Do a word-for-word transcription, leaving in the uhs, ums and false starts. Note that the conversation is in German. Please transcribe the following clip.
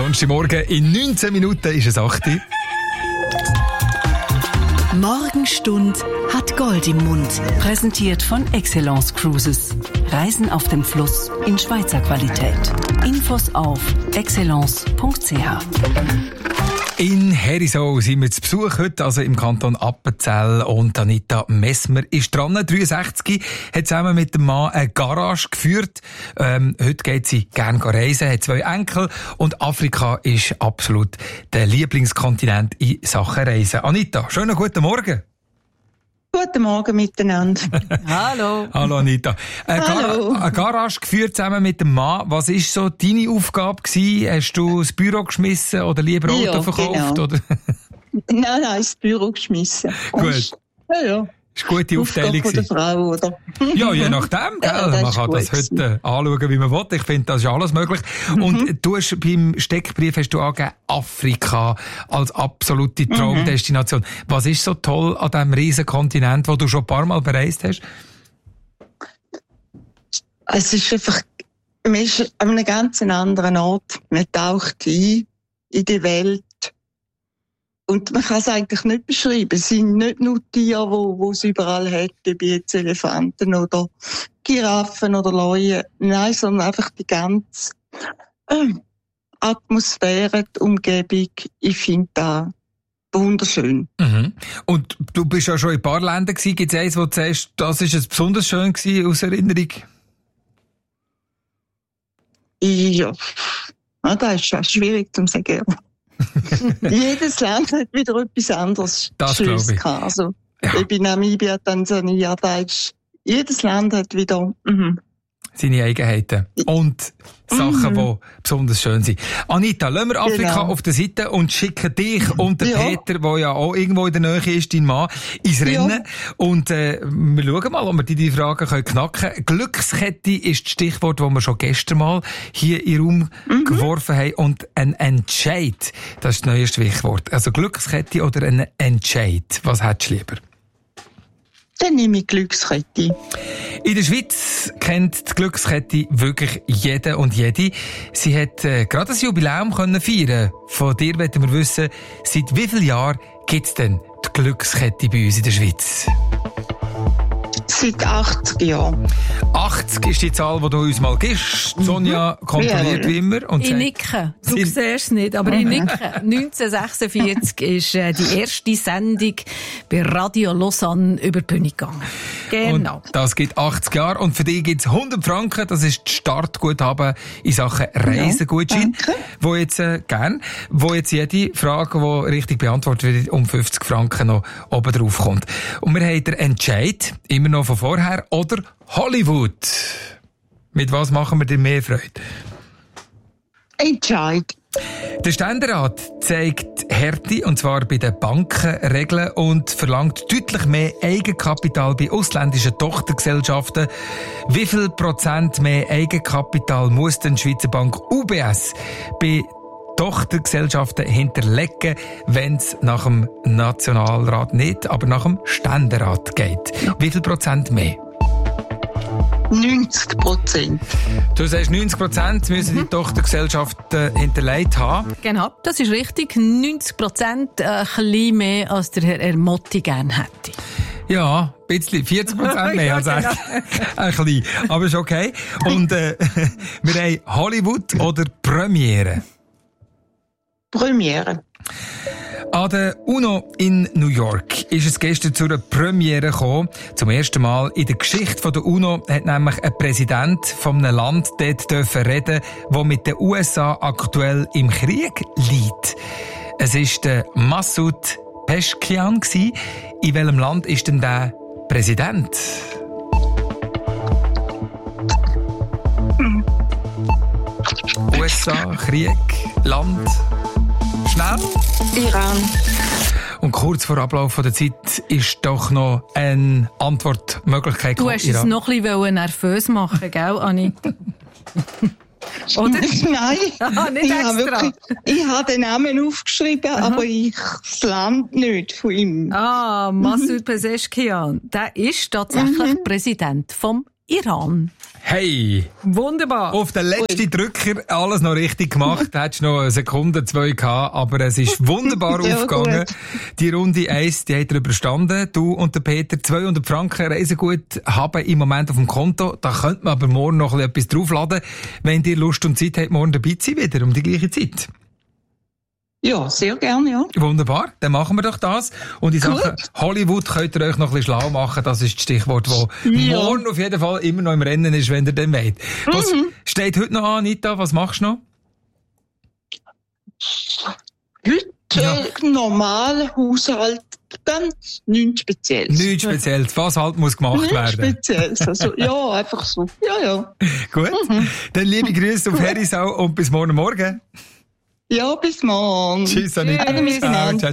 Donnerstagmorgen in neunzehn Minuten ist es acht Uhr. Morgenstund hat Gold im Mund. Präsentiert von Excellence Cruises. Reisen auf dem Fluss in Schweizer Qualität. Infos auf excellence punkt c h. In Herisau sind wir zu Besuch heute, also im Kanton Appenzell. Und Anita Messmer ist dran, dreiundsechzig, hat zusammen mit dem Mann eine Garage geführt. Ähm, heute geht sie gerne reisen, hat zwei Enkel und Afrika ist absolut der Lieblingskontinent in Sachen Reisen. Anita, schönen guten Morgen. Guten Morgen miteinander. Hallo. Hallo Anita. Eine, Hallo. Gar- eine Garage geführt zusammen mit dem Mann. Was war so deine Aufgabe gewesen? Hast du das Büro geschmissen oder lieber Auto Ja, verkauft? genau. Oder? Nein, nein, ins Büro geschmissen. Gut. Ja, ja. Das war eine gute Aufteilung. Aufgabe von der Frau, oder? Ja, je nachdem, gell? Ja, das man ist kann das gut heute anschauen, wie man will. Ich finde, das ist alles möglich. Mhm. Und du hast beim Steckbrief hast du angegeben, Afrika als absolute Traumdestination. Mhm. Was ist so toll an diesem riesen Kontinent, wo du schon ein paar Mal bereist hast? Es ist einfach, man ist an einem ganz anderen Ort. Man taucht ein in die Welt. Und man kann es eigentlich nicht beschreiben. Es sind nicht nur Tiere, wo, wo es überall hat, wie jetzt Elefanten oder Giraffen oder Löwen. Nein, sondern einfach die ganze äh, Atmosphäre, die Umgebung. Ich finde das wunderschön. Mhm. Und du bist ja schon in ein paar Ländern gewesen. Gibt es eins, wo du sagst, das ist es besonders schön gewesen, aus Erinnerung? Ja, ja das ist schon schwierig zu sagen. Jedes Land hat wieder etwas anderes Das Schönes glaube ich. gehabt. Also, Ja. ich bin Namibia, Tansania, da ist, jedes Land hat wieder, mhm. Seine Eigenheiten. Und Sachen, Mhm. die besonders schön sind. Anita, lassen wir Afrika Genau. auf der Seite und schicken dich und den Ja. Peter, der ja auch irgendwo in der Nähe ist, dein Mann, ins Rennen. Ja. Und äh, wir schauen mal, ob wir die, die Fragen können knacken können. Glückskette ist das Stichwort, das wir schon gestern mal hier in den Raum Mhm. geworfen haben. Und ein Entscheid, das ist das neue Stichwort. Also Glückskette oder ein Entscheid. Was hättest du lieber? Dann nehme ich Glückskette. In der Schweiz kennt die Glückskette wirklich jeder und jede. Sie hat äh, gerade ein Jubiläum können feiern. Von dir wollen wir wissen, seit wie vielen Jahren gibt es denn die Glückskette bei uns in der Schweiz? Seit achtzig Jahren. achtzig ist die Zahl, die du uns mal gibst. Sonja kontrolliert Ja. wie immer. Und Ich sagt, nicke. Du Sie- siehst es nicht, aber ich nicke. neunzehnhundertsechsundvierzig ist äh, die erste Sendung bei Radio Lausanne über die Bühne gegangen. Genau. Und das gibt achtzig Jahre. Und für dich gibt es hundert Franken. Das ist das Startguthaben in Sachen Reisegutschein. danke. Wo jetzt, äh, gern, wo jetzt jede Frage, die richtig beantwortet wird, um fünfzig Franken noch oben drauf kommt. Und wir haben den Entscheid, immer noch von vorher, oder Hollywood. Mit was machen wir dir mehr Freude? Entscheid. Der Ständerat zeigt Härte, und zwar bei den Bankenregeln, und verlangt deutlich mehr Eigenkapital bei ausländischen Tochtergesellschaften. Wie viel Prozent mehr Eigenkapital muss denn die Schweizer Bank U B S bei Tochtergesellschaften hinterlegen, wenn es nach dem Nationalrat nicht, aber nach dem Ständerat geht? Wie viel Prozent mehr? neunzig Prozent. Du sagst, neunzig Prozent müssen die Tochtergesellschaften hinterlegt haben. Genau, das ist richtig. neunzig Prozent, äh, ein bisschen mehr, als der Herr Ermotti gerne hätte. Ja, ein bisschen, vierzig Prozent mehr als eigentlich. Ein bisschen, aber ist okay. Und äh, wir haben Hollywood oder Premiere. Premiere. An der UNO in New York ist es gestern zu einer Premiere gekommen. Zum ersten Mal in der Geschichte der UNO hat nämlich ein Präsident von einem Land dort dürfen reden, das mit den U S A aktuell im Krieg liegt. Es war der Massoud Pezeshkian. In welchem Land ist denn der Präsident? U S A, Krieg, Land. Schnell. Iran. Und kurz vor Ablauf der Zeit ist doch noch eine Antwortmöglichkeit. Du hast es noch ein bisschen nervös machen, gell, Anni? Oder? Nein, Ah, nicht ich habe, extra. wirklich, ich habe den Namen aufgeschrieben, aber ich das Land nicht von ihm. Ah, Massoud Pezeshkian. Der ist tatsächlich Präsident vom Iran. Hey! Wunderbar. Auf den letzten Drücker alles noch richtig gemacht. Du hättest noch eine Sekunde, zwei gehabt, aber es ist wunderbar Ja, aufgegangen. gut. Die Runde eins, die hat er überstanden. Du und der Peter, zweihundert Franken Reisegut haben im Moment auf dem Konto. Da könnte man aber morgen noch etwas draufladen, wenn ihr Lust und Zeit habt, morgen dabei zu sein, wieder um die gleiche Zeit. Ja, sehr gerne, ja. Wunderbar, dann machen wir doch das. Und in Gut. Sachen Hollywood könnt ihr euch noch ein bisschen schlau machen. Das ist das Stichwort, das Ja. morgen auf jeden Fall immer noch im Rennen ist, wenn ihr den wollt. Was Mhm. steht heute noch an, Anita? Was machst du noch? Heute Ja. äh, normal Haushalt, ganz nichts Spezielles. Nichts Spezielles. Was halt muss gemacht Nichts werden. Spezielles. Also, ja, einfach so. Ja, ja. Gut. Dann liebe Grüße auf Herisau und bis morgen Morgen. Ja, bis morgen. Tschüss, Anita. Ade miteinander. Ciao, ciao.